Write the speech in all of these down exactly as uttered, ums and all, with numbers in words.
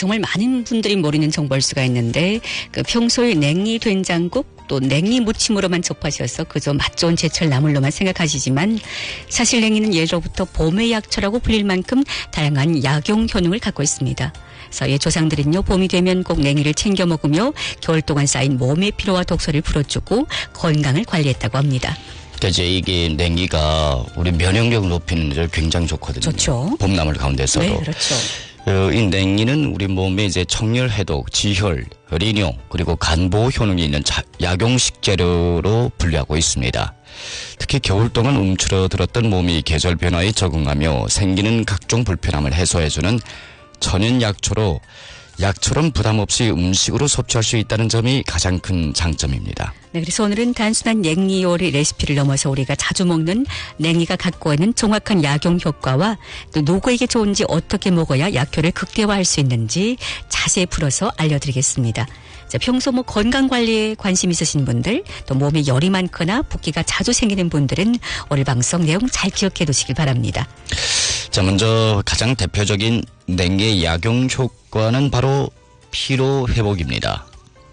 정말 많은 분들이 모르는 정보일 수가 있는데 그 평소에 냉이 된장국 또 냉이 무침으로만 접하셔서 그저 맛 좋은 제철 나물로만 생각하시지만 사실 냉이는 예로부터 봄의 약초라고 불릴 만큼 다양한 약용 효능을 갖고 있습니다. 그래서 예 조상들은요 봄이 되면 꼭 냉이를 챙겨 먹으며 겨울 동안 쌓인 몸의 피로와 독소를 풀어주고 건강을 관리했다고 합니다. 이제 이게 냉이가 우리 면역력 높이는 데 굉장히 좋거든요. 좋죠. 봄나물 가운데서도. 네, 그렇죠. 어, 이 냉이는 우리 몸에 이제 청열 해독, 지혈, 리뇨 그리고 간보호 효능이 있는 자, 약용 식재료로 분류하고 있습니다. 특히 겨울 동안 움츠러들었던 몸이 계절 변화에 적응하며 생기는 각종 불편함을 해소해주는 천연 약초로 약처럼 부담 없이 음식으로 섭취할 수 있다는 점이 가장 큰 장점입니다. 네, 그래서 오늘은 단순한 냉이 요리 레시피를 넘어서 우리가 자주 먹는 냉이가 갖고 있는 정확한 약용 효과와 또 누구에게 좋은지 어떻게 먹어야 약효를 극대화할 수 있는지 자세히 풀어서 알려드리겠습니다. 자, 평소 뭐 건강 관리에 관심 있으신 분들 또 몸에 열이 많거나 붓기가 자주 생기는 분들은 오늘 방송 내용 잘 기억해 두시길 바랍니다. 자, 먼저 가장 대표적인 냉이의 약용 효과는 바로 피로 회복입니다.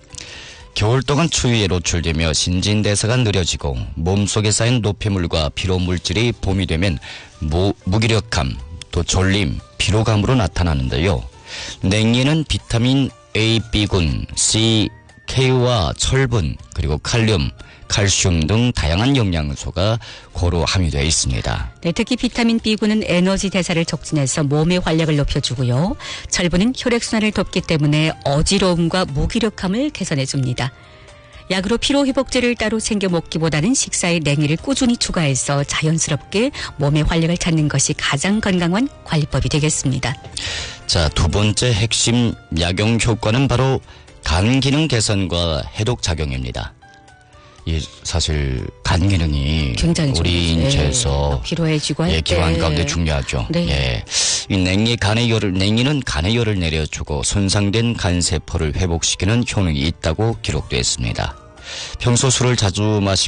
겨울 동안 추위에 노출되며 신진대사가 느려지고 몸속에 쌓인 노폐물과 피로 물질이 봄이 되면 무, 무기력함, 또 졸림, 피로감으로 나타나는데요. 냉이는 비타민 A, B군, C, K와 철분, 그리고 칼륨, 칼슘 등 다양한 영양소가 고루 함유되어 있습니다. 네, 특히 비타민 B군은 에너지 대사를 촉진해서 몸의 활력을 높여주고요. 철분은 혈액순환을 돕기 때문에 어지러움과 무기력함을 개선해줍니다. 약으로 피로회복제를 따로 챙겨 먹기보다는 식사에 냉이를 꾸준히 추가해서 자연스럽게 몸의 활력을 찾는 것이 가장 건강한 관리법이 되겠습니다. 자, 두 번째 핵심 약용 효과는 바로 간 기능 개선과 해독 작용입니다. 이 사실 간 기능이 굉장히 우리 인체에서 예, 피로해지고 할 예, 기관 때. 가운데 중요하죠. 네. 예, 이 냉이 간의 열을 냉이는 간의 열을 내려주고 손상된 간 세포를 회복시키는 효능이 있다고 기록되어 있습니다. 평소 술을 자주 마시고